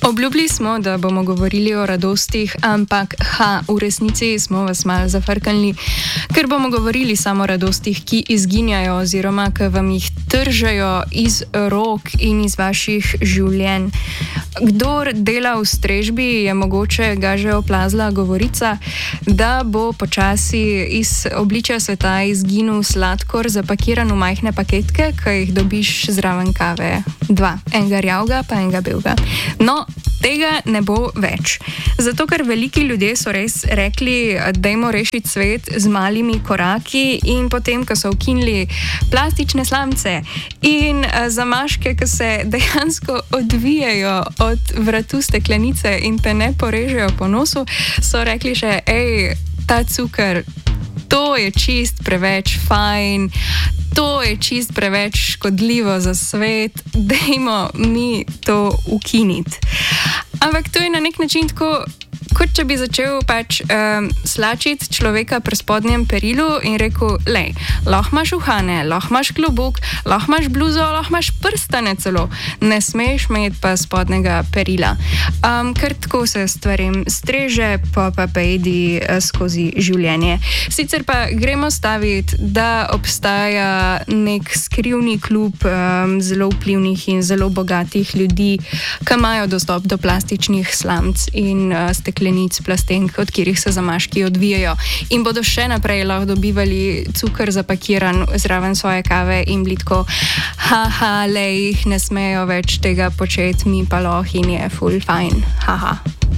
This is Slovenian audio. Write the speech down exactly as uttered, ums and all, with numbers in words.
Obljubili smo, da bomo govorili o radostih, ampak ha, v resnici smo vas malo zafrknili, ker bomo govorili samo o radostih, ki izginjajo oziroma ki vam jih tržajo iz rok in iz vaših življenj. Kdor dela v strežbi, je mogoče ga že oplazla govorica, da bo počasi iz obličja sveta izginil sladkor zapakiran v majhne paketke, ki jih dobiš zraven kave. Dva, enega rjavga pa enega belga. No, tega ne bo več. Zato, ker veliki ljudje so res rekli, dajmo rešiti svet z malimi koraki, in potem, ko so ukinili plastične slamce in zamaške, ki se dejansko odvijajo od vratu steklenice in te ne porežejo po nosu, so rekli še, ej, ta cuker, to je čist preveč fajn, to je čist preveč škodljivo za svet, dajmo mi to ukiniti. Ampak to je na nek način tako, kot če bi začel pač um, slačiti človeka pri spodnjem perilu in rekel, lej, lahko imaš uhane, lahko imaš klobuk, lahko imaš bluzo, lahko imaš prstane celo, ne smeš imeti pa spodnjega perila. Um, ker tako se stvarim streže, pa pa pejdi uh, skozi življenje. Sicer pa gremo staviti, da obstaja nek skrivni klub um, zelo vplivnih in zelo bogatih ljudi, ki imajo dostop do plastičnih slamc in uh, steklenic, plastenk, od katerih se zamaški odvijajo, in bodo še naprej lahko dobivali cukor zapakiran zraven svoje kave in blitko, haha, lej, jih ne smejo več tega početi, mi pa lahko in je ful fajn, haha.